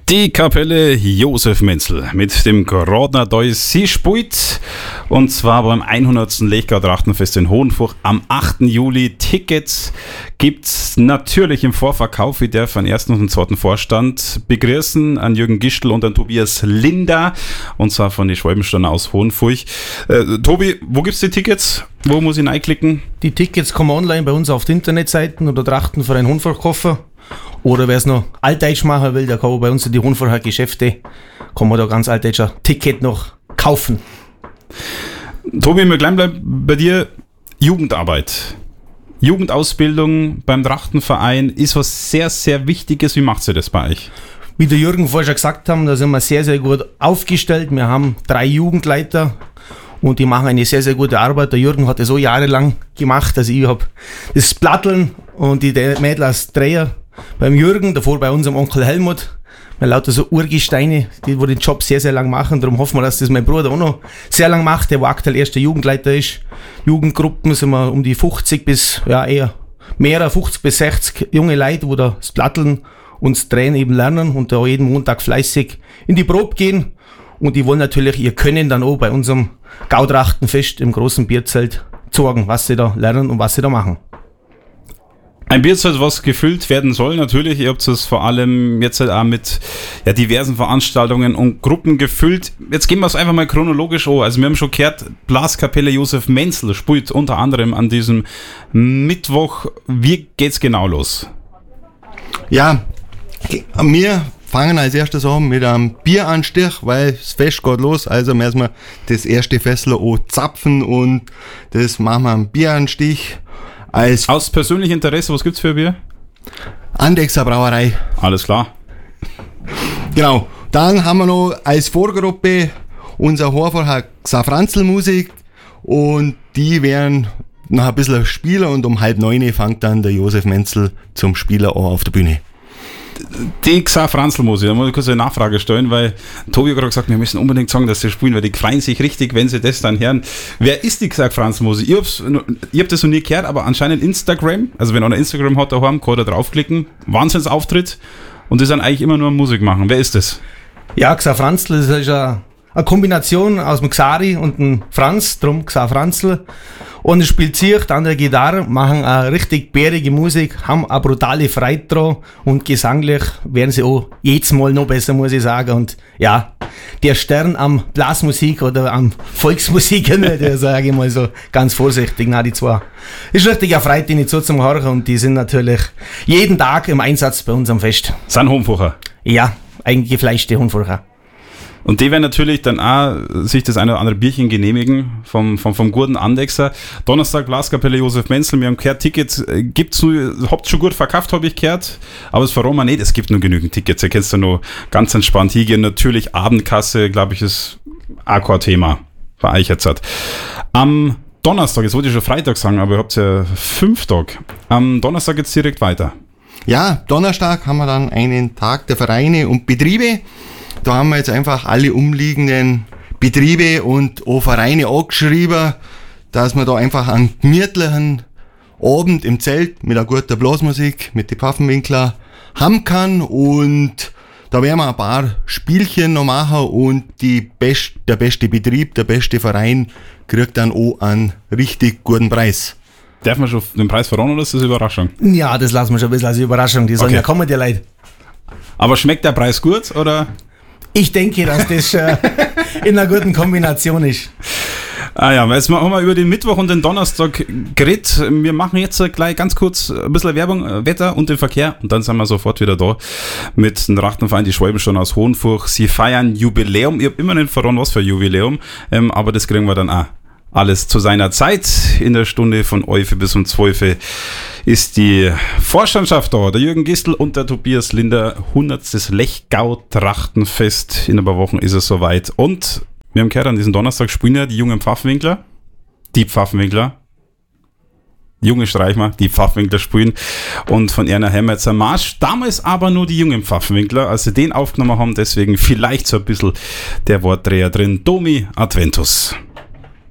Die Kapelle Josef Menzel mit dem Grodner Deus. Sie spielt und zwar beim 100. Lechgau-Trachtenfest in Hohenfurch am 8. Juli. Tickets gibt's natürlich im Vorverkauf. Ich darf den ersten und den zweiten Vorstand begrüßen, an Jürgen Gischtl und an Tobias Linder, und zwar von den Schwalbensteiner aus Hohenfurch. Tobi, wo gibt's die Tickets? Wo muss ich reinklicken? Die Tickets kommen online bei uns auf die Internetseiten oder Trachtenverein Hohenfurch kaufen. Oder wer es noch altdeutsch machen will, der kann bei uns in die Hohenfurcher Geschäfte, kann man da ganz altdeutscher Ticket noch kaufen. Tobi, wir bleiben bei dir. Jugendarbeit. Jugendausbildung beim Trachtenverein ist was sehr, sehr Wichtiges. Wie macht ihr das bei euch? Wie der Jürgen vorher schon gesagt haben, da sind wir sehr, sehr gut aufgestellt. Wir haben 3 Jugendleiter und die machen eine sehr, sehr gute Arbeit. Der Jürgen hat das so jahrelang gemacht. Also ich habe das Platteln und die Mädel als Dreher beim Jürgen, davor bei unserem Onkel Helmut. Wir lauter so Urgesteine, die den Job sehr, sehr lang machen. Darum hoffen wir, dass das mein Bruder auch noch sehr lang macht, der aktuell erster Jugendleiter ist. Jugendgruppen sind wir um die 50 bis, ja eher mehr, 50 bis 60 junge Leute, die das Platteln und das Drehen eben lernen und da jeden Montag fleißig in die Probe gehen. Und die wollen natürlich ihr Können dann auch bei unserem Gautrachtenfest im großen Bierzelt zeigen, was sie da lernen und was sie da machen. Ein Bierzelt, was gefüllt werden soll, natürlich. Ihr habt es vor allem jetzt halt auch mit diversen Veranstaltungen und Gruppen gefüllt. Jetzt gehen wir es einfach mal chronologisch an. Also wir haben schon gehört, Blaskapelle Josef Menzel spielt unter anderem an diesem Mittwoch. Wie geht's genau los? Ja, wir fangen als erstes an mit einem Bieranstich, weil das Fest geht los. Also müssen wir das erste Fessel auch zapfen und das machen wir am Bieranstich. Aus persönlichem Interesse, was gibt's für ein Bier? Andechser Brauerei. Alles klar. Genau. Dann haben wir noch als Vorgruppe unser Hohenfurcher Xafranzel-Musik und die werden noch ein bisschen spielen und um 8:30 fängt dann der Josef Menzel zum Spieler an auf der Bühne. Die Xafranzel-Musik, da muss ich kurz eine Nachfrage stellen, weil Tobi hat gerade gesagt, wir müssen unbedingt sagen, dass sie spielen, weil die freuen sich richtig, wenn sie das dann hören. Wer ist die Xafranzel-Musik? Ich hab das noch nie gehört, aber anscheinend Instagram, also wenn einer Instagram hat daheim, kann er draufklicken, Wahnsinnsauftritt und die sind eigentlich immer nur Musik machen. Wer ist das? Ja, Xafranzel, das ist eine Kombination aus dem Xari und dem Franz, drum Xafranzel. Und es spielt sich dann der Gitarre, machen eine richtig bärige Musik, haben eine brutale Freude dran und gesanglich werden sie auch jedes Mal noch besser, muss ich sagen. Und ja, der Stern am Blasmusik oder am Volksmusik, der sage ich mal so ganz vorsichtig, die zwei. Ist richtig eine Freude, die zu zum Horchen und die sind natürlich jeden Tag im Einsatz bei uns am Fest. Sind Hohenfurcher? Ja, eigentlich gefleischte Hohenfurcher. Und die werden natürlich dann auch sich das eine oder andere Bierchen genehmigen vom guten Andechser. Donnerstag Blaskapelle Josef Menzel, wir haben gehört, Tickets gibt's nur, habt schon gut verkauft, habe ich gehört, aber es verraten wir nicht, es gibt nur genügend Tickets, ihr könnt da noch ganz entspannt hingehen. Natürlich Abendkasse, glaube ich, ist auch kein Thema bei euch jetzt. Am Donnerstag, jetzt wollte ich schon Freitag sagen, aber ihr habt ja 5 Tage. Am Donnerstag geht's direkt weiter. Ja, Donnerstag haben wir dann einen Tag der Vereine und Betriebe. Da haben wir jetzt einfach alle umliegenden Betriebe und auch Vereine angeschrieben, dass wir da einfach einen gemütlichen Abend im Zelt mit einer guten Blasmusik, mit den Pfaffenwinkler haben kann. Und da werden wir ein paar Spielchen noch machen und der beste Betrieb, der beste Verein kriegt dann auch einen richtig guten Preis. Darf man schon den Preis verraten oder ist das eine Überraschung? Ja, das lassen wir schon ein bisschen als Überraschung. Die sollen ja kommen, die Leute. Aber schmeckt der Preis gut, oder? Ich denke, dass das in einer guten Kombination ist. Ah ja, jetzt haben wir über den Mittwoch und den Donnerstag geredet. Wir machen jetzt gleich ganz kurz ein bisschen Werbung, Wetter und den Verkehr und dann sind wir sofort wieder da mit dem Trachtenverein, die Schwalbensteiner aus Hohenfurch. Sie feiern Jubiläum. Ich habe immer nicht verraten, was für ein Jubiläum, aber das kriegen wir dann auch alles zu seiner Zeit. In der Stunde von 11 bis um 12 ist die Vorstandschaft da. Der Jürgen Gischtl und der Tobias Linder. 100. Lechgau-Trachtenfest. In ein paar Wochen ist es soweit. Und wir haben gehört, an diesem Donnerstag spielen ja die jungen Pfaffenwinkler. Die Pfaffenwinkler. Junge Streichmer, die Pfaffenwinkler spielen. Und von Erna haben wir jetzt einen Marsch. Damals aber nur die jungen Pfaffenwinkler, als sie den aufgenommen haben. Deswegen vielleicht so ein bisschen der Wortdreher drin. Domi Adventus.